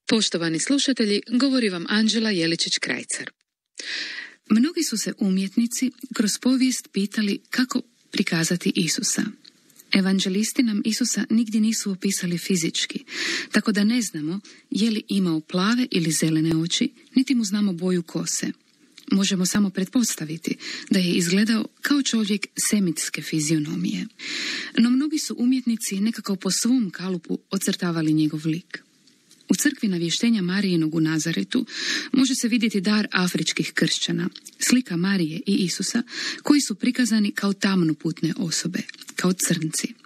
Poštovani slušatelji, govori vam Anđela Jeličić-Krajcar. Mnogi su se umjetnici kroz povijest pitali kako prikazati Isusa. Evanđelisti nam Isusa nigdje nisu opisali fizički, tako da ne znamo je li imao plave ili zelene oči, niti mu znamo boju kose. Možemo samo pretpostaviti da je izgledao kao čovjek semitske fizionomije. No mnogi su umjetnici nekako po svom kalupu ocrtavali njegov lik. U crkvi navještenja Marijinog u Nazaretu može se vidjeti dar afričkih kršćana, slika Marije i Isusa, koji su prikazani kao tamnoputne osobe, kao crnci.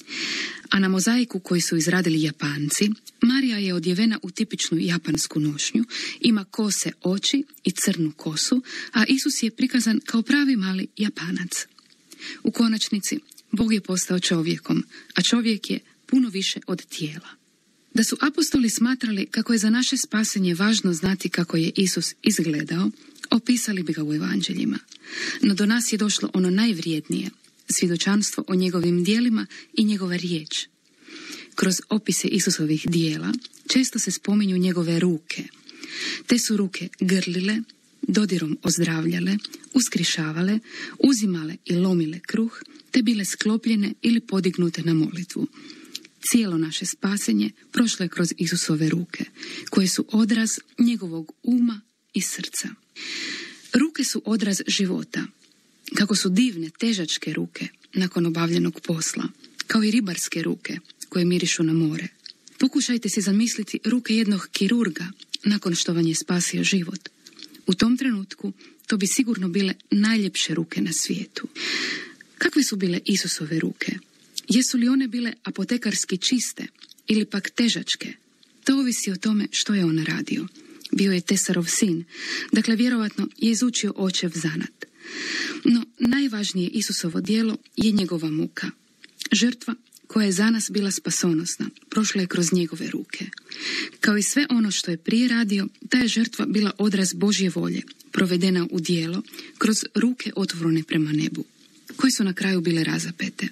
A na mozaiku koji su izradili Japanci, Marija je odjevena u tipičnu japansku nošnju, ima kose oči i crnu kosu, a Isus je prikazan kao pravi mali Japanac. U konačnici, Bog je postao čovjekom, a čovjek je puno više od tijela. Da su apostoli smatrali kako je za naše spasenje važno znati kako je Isus izgledao, opisali bi ga u evanđeljima. No do nas je došlo ono najvrijednije, svjedočanstvo o njegovim djelima i njegova riječ. Kroz opise Isusovih djela često se spominju njegove ruke. Te su ruke grlile, dodirom ozdravljale, uskrišavale, uzimale i lomile kruh, te bile sklopljene ili podignute na molitvu. Cijelo naše spasenje prošlo je kroz Isusove ruke, koje su odraz njegovog uma i srca. Ruke su odraz života. Kako su divne težačke ruke nakon obavljenog posla, kao i ribarske ruke koje mirišu na more. Pokušajte si zamisliti ruke jednog kirurga nakon što vam je spasio život. U tom trenutku to bi sigurno bile najljepše ruke na svijetu. Kakve su bile Isusove ruke? Jesu li one bile apotekarski čiste ili pak težačke? To ovisi o tome što je on radio. Bio je tesarov sin, dakle vjerovatno je izučio očev zanat. No najvažnije Isusovo djelo je njegova muka. Žrtva koja je za nas bila spasonosna, prošla je kroz njegove ruke. Kao i sve ono što je prije radio, ta je žrtva bila odraz Božje volje, provedena u djelo kroz ruke otvorene prema nebu, koje su na kraju bile razapete.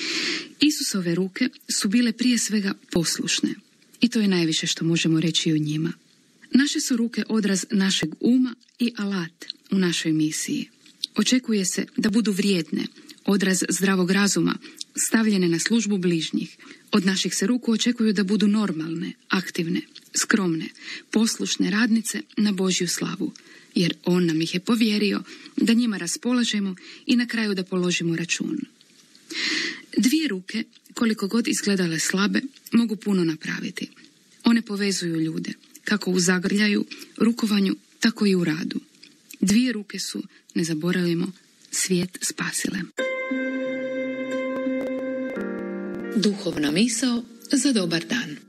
Isusove ruke su bile prije svega poslušne i to je najviše što možemo reći o njima. Naše su ruke odraz našeg uma i alat u našoj misiji. Očekuje se da budu vrijedne, odraz zdravog razuma, stavljene na službu bližnjih. Od naših se ruku očekuju da budu normalne, aktivne, skromne, poslušne radnice na Božju slavu, jer on nam ih je povjerio da njima raspolažemo i na kraju da položimo račun. Dvije ruke, koliko god izgledale slabe, mogu puno napraviti. One povezuju ljude, kako u zagrljaju, rukovanju, tako i u radu. Dvije ruke su, ne zaboravimo, svijet spasile. Duhovna misao za dobar dan.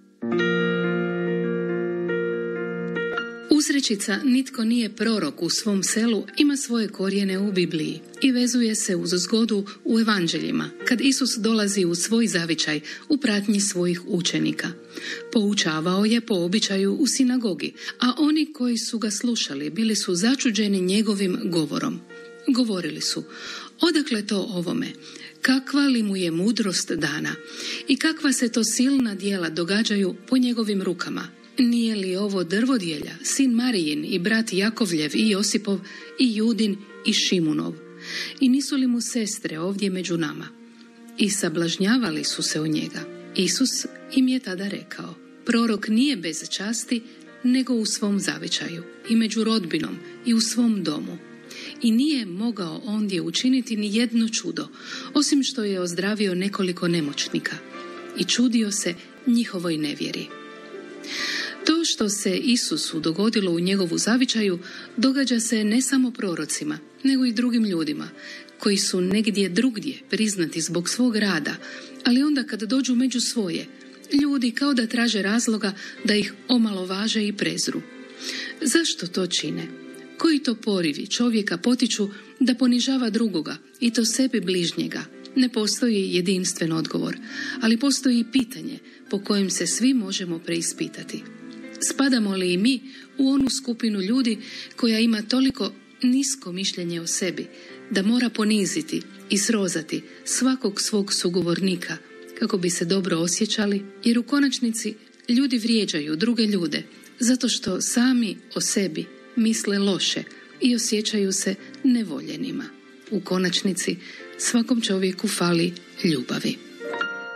Uzrečica "nitko nije prorok u svom selu" ima svoje korijene u Bibliji i vezuje se uz zgodu u evanđeljima, kad Isus dolazi u svoj zavičaj u pratnji svojih učenika. Poučavao je po običaju u sinagogi, a oni koji su ga slušali bili su začuđeni njegovim govorom. Govorili su: odakle to ovome? Kakva li mu je mudrost dana? I kakva se to silna djela događaju po njegovim rukama? Nije li ovo drvodjelja, sin Marijin i brat Jakovljev i Josipov i Judin i Šimunov? I nisu li mu sestre ovdje među nama? I sablažnjavali su se o njega. Isus im je tada rekao: prorok nije bez časti, nego u svom zavičaju i među rodbinom i u svom domu. I nije mogao ondje učiniti ni jedno čudo, osim što je ozdravio nekoliko nemoćnika. I čudio se njihovoj nevjeri. To što se Isusu dogodilo u njegovu zavičaju događa se ne samo prorocima, nego i drugim ljudima, koji su negdje drugdje priznati zbog svog rada, ali onda kad dođu među svoje, ljudi kao da traže razloga da ih omalovaže i prezru. Zašto to čine? Koji to porivi čovjeka potiču da ponižava drugoga, i to sebi bližnjega? Ne postoji jedinstven odgovor, ali postoji pitanje po kojem se svi možemo preispitati. Spadamo li i mi u onu skupinu ljudi koja ima toliko nisko mišljenje o sebi da mora poniziti i srozati svakog svog sugovornika kako bi se dobro osjećali, jer u konačnici ljudi vrijeđaju druge ljude zato što sami o sebi misle loše i osjećaju se nevoljenima. U konačnici, svakom čovjeku fali ljubavi.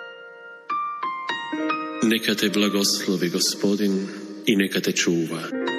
Neka te blagoslovi Gospodin i neka te čuva.